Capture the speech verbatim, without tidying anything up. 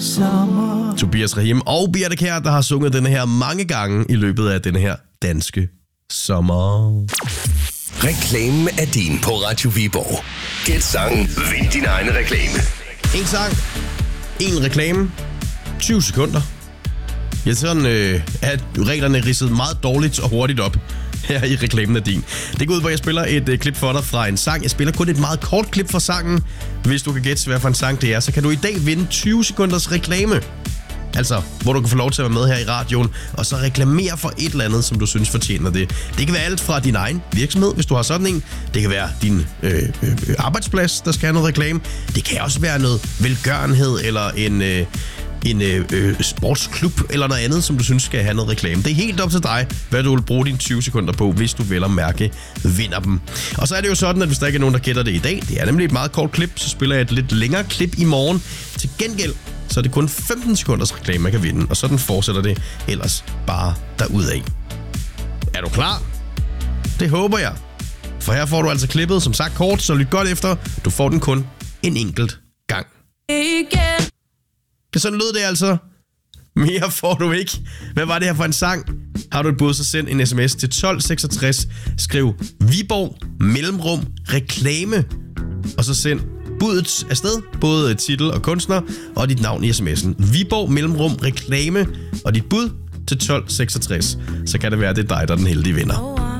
sommer. Tobias Rahim og Birte Kjær, der har sunget denne her mange gange i løbet af denne her danske sommer. Reklamen er din på Radio Viborg. Gæt sangen, vind din egen reklame. En sang, en reklame, tyve sekunder. Ja, sådan øh, er reglerne ridset meget dårligt og hurtigt op her i Reklamen af din. Det går ud på, at jeg spiller et øh, klip for dig fra en sang. Jeg spiller kun et meget kort klip fra sangen. Hvis du kan gætte, hvad for en sang det er, så kan du i dag vinde tyve sekunders reklame. Altså, hvor du kan få lov til at være med her i radioen, og så reklamere for et eller andet, som du synes fortjener det. Det kan være alt fra din egen virksomhed, hvis du har sådan en. Det kan være din øh, øh, arbejdsplads, der skal have noget reklame. Det kan også være noget velgørenhed, eller en, øh, en øh, øh, sportsklub, eller noget andet, som du synes skal have noget reklame. Det er helt op til dig, hvad du vil bruge dine tyve sekunder på, hvis du vel at mærke vinder dem. Og så er det jo sådan, at hvis der ikke er nogen, der gætter det i dag, det er nemlig et meget kort klip, så spiller jeg et lidt længere klip i morgen. Til gengæld så er det kun femten sekunders reklame, man kan vinde, og sådan fortsætter det ellers bare derudad. Er du klar? Det håber jeg. For her får du altså klippet, som sagt kort, så lyt godt efter. Du får den kun en enkelt gang. Igen. Det sådan lød det altså. Mere får du ikke. Hvad var det her for en sang? Har du et bud, så send en sms til tolv seksogtres. Skriv Viborg mellemrum reklame. Og så send budet afsted, både titel og kunstner, og dit navn i sms'en. Viborg mellemrum reklame og dit bud til tolv seksogtres. Så kan det være, at det er dig, der er den heldige vinder.